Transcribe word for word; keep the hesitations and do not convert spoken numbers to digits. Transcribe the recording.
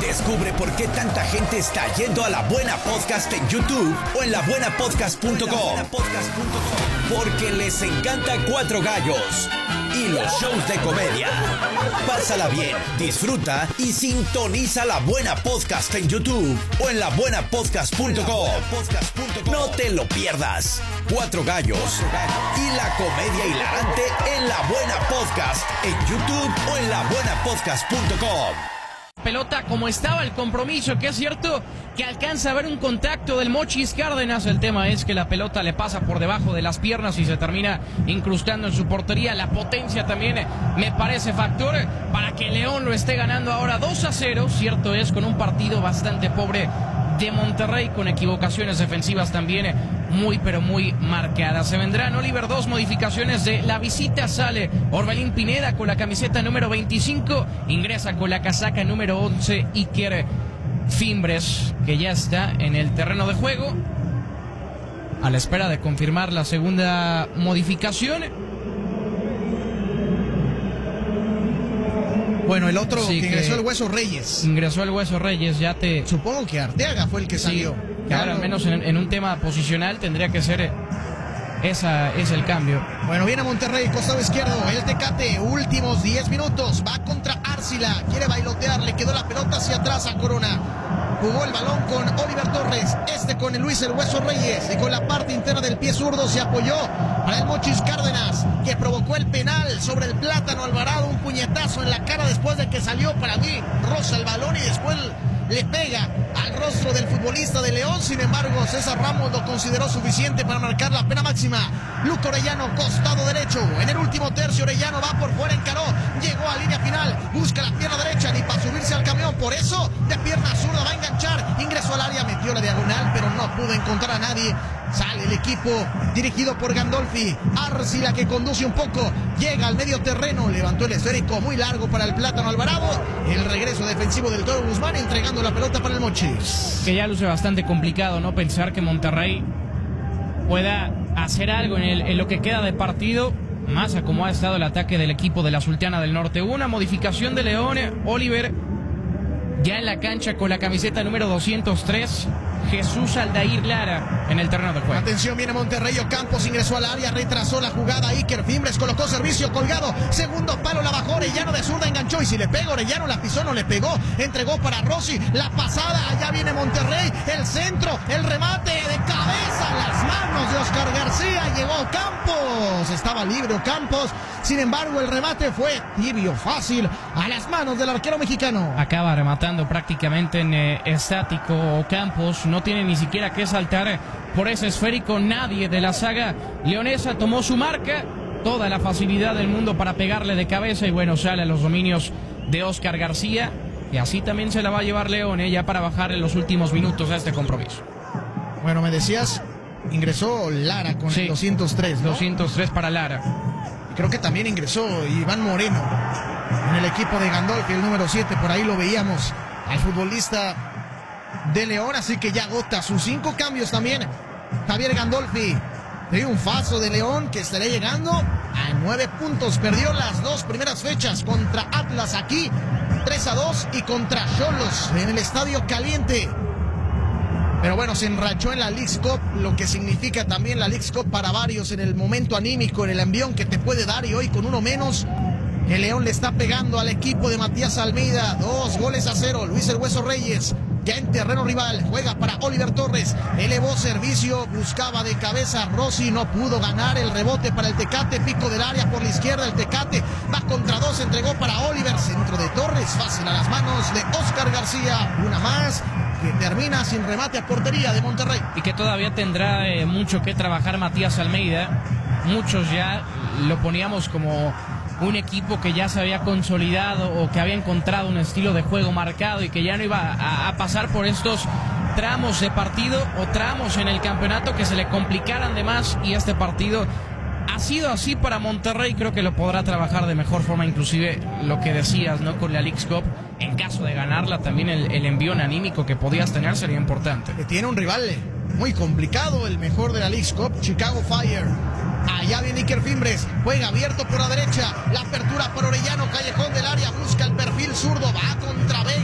Descubre por qué tanta gente está yendo a La Buena Podcast en YouTube o en la buena podcast punto com. Porque les encanta Cuatro Gallos y los shows de comedia. Pásala bien, disfruta y sintoniza La Buena Podcast en YouTube o en la buena podcast punto com. No te lo pierdas. Cuatro Gallos y la comedia hilarante en La Buena Podcast en YouTube o en la buena podcast punto com. Pelota como estaba el compromiso, que es cierto que alcanza a ver un contacto del Mochis Cárdenas. El tema es que la pelota le pasa por debajo de las piernas y se termina incrustando en su portería. La potencia también me parece factor para que León lo esté ganando ahora dos a cero. Cierto es, con un partido bastante pobre de Monterrey, con equivocaciones defensivas también muy pero muy marcadas. Se vendrán, Oliver, dos modificaciones de la visita. Sale Orbelín Pineda con la camiseta número veinticinco, ingresa con la casaca número once Iker Fimbres, que ya está en el terreno de juego a la espera de confirmar la segunda modificación. Bueno, el otro Sí, que ingresó el Hueso Reyes. Ingresó el Hueso Reyes, ya te... Supongo que Arteaga fue el que salió. Sí, Ya ahora, no- al menos en, en un tema posicional, tendría que ser esa es el cambio. Bueno, viene Monterrey, costado izquierdo, el Tecate, últimos diez minutos, va contra Arcila, quiere bailotear, le quedó la pelota hacia atrás a Corona. Jugó el balón con Oliver Torres, este con el Luis el Hueso Reyes, y con la parte interna del pie zurdo se apoyó para el Mochis Cárdenas, que provocó el penal sobre el Plátano Alvarado, un puñetazo en la cara después de que salió. Para mí roza el balón y después le pega al rostro del futbolista de León. Sin embargo, César Ramos lo consideró suficiente para marcar la pena máxima. Luco Orellano, costado derecho, en el último tercio. Orellano va por fuera, encaró, llegó a línea final, busca la pierna derecha, ni para subirse al camión, por eso de pierna zurda va a enganchar, ingresó al área, metió la diagonal, pero no pudo encontrar a nadie. Sale el equipo dirigido por Gandolfi. Arcila, que conduce un poco, llega al medio terreno, levantó el esférico muy largo para el Plátano Alvarado. El regreso defensivo del Toro Guzmán, entregando la pelota para el Mochis. Que ya luce bastante complicado, ¿no? Pensar que Monterrey pueda hacer algo en, el, en lo que queda de partido, más a como ha estado el ataque del equipo de la Sultana del Norte. Una modificación de León, Oliver, ya en la cancha con la camiseta número doscientos tres, Jesús Aldair Lara en el terreno de juego. Atención, viene Monterrey, Ocampos ingresó al área, retrasó la jugada, Iker Fimbres colocó servicio colgado, segundo palo, la bajó, Orellano de zurda enganchó, y si le pega Orellano la pisó, no le pegó, entregó para Rossi, la pasada, allá viene Monterrey, el centro, el remate de cabeza, las manos de Oscar García, llegó Ocampos, estaba libre Ocampos, sin embargo el remate fue tibio, fácil, a las manos del arquero mexicano. Acaba rematando prácticamente en eh, estático Campos, no tiene ni siquiera que saltar por ese esférico. Nadie de la saga leonesa tomó su marca, toda la facilidad del mundo para pegarle de cabeza, y bueno, sale a los dominios de Oscar García, y así también se la va a llevar León, eh, ya para bajar en los últimos minutos a este compromiso. Bueno, me decías, ingresó Lara con Sí, el doscientos tres, ¿no? doscientos tres para Lara. Creo que también ingresó Iván Moreno en el equipo de Gandolfi, el número siete, por ahí lo veíamos al futbolista de León, así que ya agota sus cinco cambios también Javier Gandolfi. Triunfazo de León, que estará llegando a nueve puntos. Perdió las dos primeras fechas contra Atlas aquí, tres a dos, y contra Xolos en el Estadio Caliente. Pero bueno, se enrachó en la Leagues Cup, lo que significa también la Leagues Cup para varios en el momento anímico, en el envión que te puede dar, y hoy con uno menos, el León le está pegando al equipo de Matías Almeida, dos goles a cero. Luis el Hueso Reyes, ya en terreno rival, juega para Oliver Torres, elevó servicio, buscaba de cabeza Rossi, no pudo ganar el rebote para el Tecate, pico del área por la izquierda, el Tecate va contra dos, entregó para Oliver, centro de Torres, fácil a las manos de Oscar García, una más, que termina sin remate a portería de Monterrey. Y que todavía tendrá eh, mucho que trabajar Matías Almeida. Muchos ya lo poníamos como un equipo que ya se había consolidado o que había encontrado un estilo de juego marcado y que ya no iba a, a pasar por estos tramos de partido o tramos en el campeonato que se le complicaran de más, y este partido ha sido así para Monterrey. Creo que lo podrá trabajar de mejor forma, inclusive lo que decías, ¿no? Con la Leagues Cup, en caso de ganarla, también el, el envión anímico que podías tener sería importante. Que tiene un rival muy complicado, el mejor de la Leagues Cup, Chicago Fire. Allá viene Iker Fimbres, juega abierto por la derecha, la apertura por Orellano, callejón del área, busca el perfil zurdo, va contra Vega.